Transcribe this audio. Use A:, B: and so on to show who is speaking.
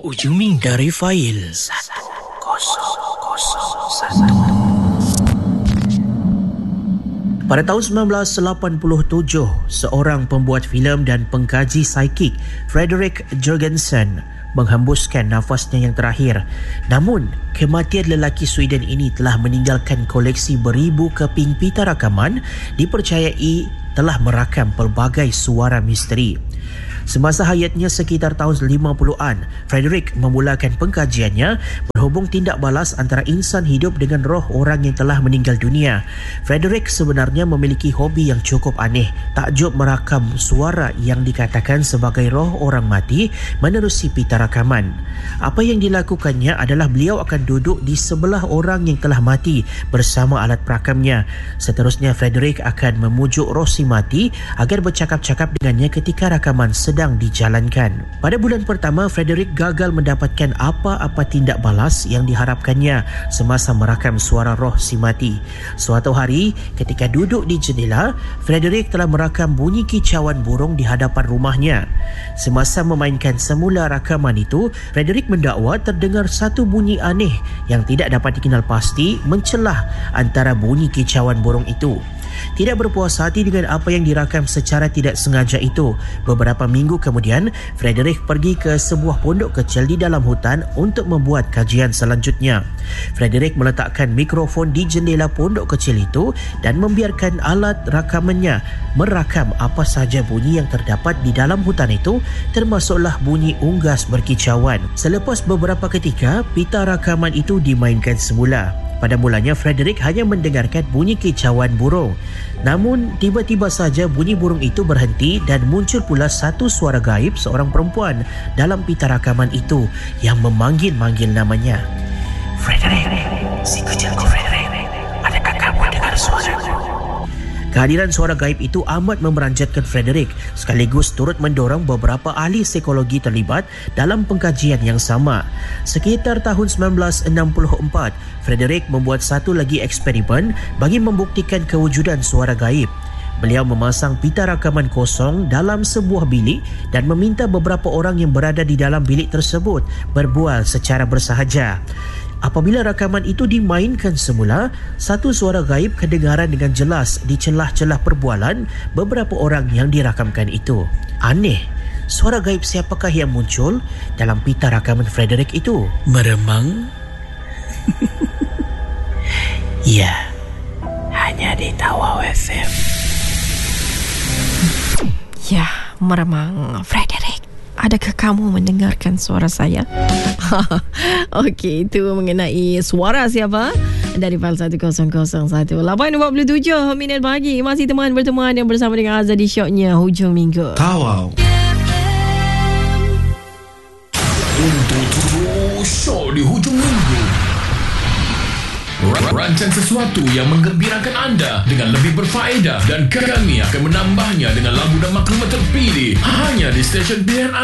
A: Ujung dari fail 1001. Pada tahun 1987, seorang pembuat filem dan pengkaji psikik, Frederick Jurgensen, menghembuskan nafasnya yang terakhir. Namun, kematian lelaki Sweden ini telah meninggalkan koleksi beribu keping pita rakaman dipercayai telah merakam pelbagai suara misteri. Semasa hayatnya sekitar tahun 50-an, Frederick memulakan pengkajiannya berhubung tindak balas antara insan hidup dengan roh orang yang telah meninggal dunia. Frederick sebenarnya memiliki hobi yang cukup aneh, takjub merakam suara yang dikatakan sebagai roh orang mati menerusi pita rakaman. Apa yang dilakukannya adalah beliau akan duduk di sebelah orang yang telah mati bersama alat perakamnya. Seterusnya, Frederick akan memujuk roh si mati agar bercakap-cakap dengannya ketika rakaman sedang dijalankan. Pada bulan pertama, Frederick gagal mendapatkan apa-apa tindak balas yang diharapkannya semasa merakam suara roh si mati. Suatu hari, ketika duduk di jendela, Frederick telah merakam bunyi kicauan burung di hadapan rumahnya. Semasa memainkan semula rakaman itu, Frederick mendakwa terdengar satu bunyi aneh yang tidak dapat dikenal pasti mencelah antara bunyi kicauan burung itu. Tidak berpuas hati dengan apa yang dirakam secara tidak sengaja itu, beberapa minggu kemudian, Frederick pergi ke sebuah pondok kecil di dalam hutan untuk membuat kajian selanjutnya. Frederick meletakkan mikrofon di jendela pondok kecil itu dan membiarkan alat rakamannya merakam apa saja bunyi yang terdapat di dalam hutan itu, termasuklah bunyi unggas berkicauan. Selepas beberapa ketika, pita rakaman itu dimainkan semula. Pada mulanya, Frederick hanya mendengarkan bunyi kicauan burung. Namun, tiba-tiba saja bunyi burung itu berhenti dan muncul pula satu suara gaib seorang perempuan dalam pita rakaman itu yang memanggil-manggil namanya. Frederick, si kecilku Frederick, adakah kamu dengar suaraku? Kehadiran suara gaib itu amat memeranjatkan Frederick, sekaligus turut mendorong beberapa ahli psikologi terlibat dalam pengkajian yang sama. Sekitar tahun 1964, Frederick membuat satu lagi eksperimen bagi membuktikan kewujudan suara gaib. Beliau memasang pita rakaman kosong dalam sebuah bilik dan meminta beberapa orang yang berada di dalam bilik tersebut berbual secara bersahaja. Apabila rakaman itu dimainkan semula, satu suara gaib kedengaran dengan jelas di celah-celah perbualan beberapa orang yang dirakamkan itu. Aneh, suara gaib siapakah yang muncul dalam pita rakaman Frederick itu? Meremang? Ya, hanya di Tawau FM.
B: Ya, meremang. Frederick, adakah kamu mendengarkan suara saya? Okey, itu mengenai suara siapa? Dari file 1001 8.47 minit pagi. Masih berteman yang bersama dengan Azadi Syoknya hujung minggu.
C: Tawau. Untuk terus syok di hujung minggu, rancang sesuatu yang menggembirakan anda dengan lebih berfaedah, dan kami akan menambahnya dengan lagu dan maklumat terpilih hanya di stesen pilihan